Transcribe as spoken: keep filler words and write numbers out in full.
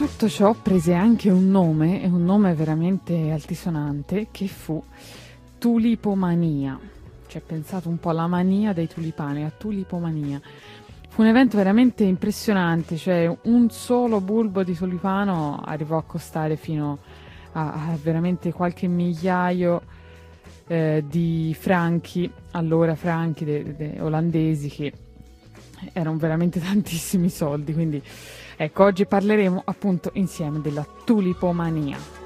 tutto ciò prese anche un nome, e un nome veramente altisonante, che fu tulipomania. Cioè, pensate un po' alla mania dei tulipani, la tulipomania. Fu un evento veramente impressionante, cioè un solo bulbo di tulipano arrivò a costare fino a, a veramente qualche migliaio eh, di franchi, allora franchi de- de- olandesi, che erano veramente tantissimi soldi. Quindi ecco, oggi parleremo appunto insieme della tulipomania.